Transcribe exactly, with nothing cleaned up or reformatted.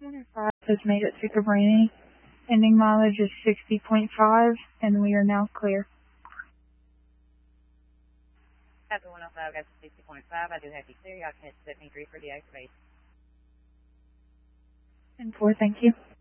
Center five has made it to Cabrini. Ending mileage is sixty point five, and we are now clear. After one oh five, got to sixty point five. I do have you clear. Y'all can hit seventy-three for deactivation. And four, thank you.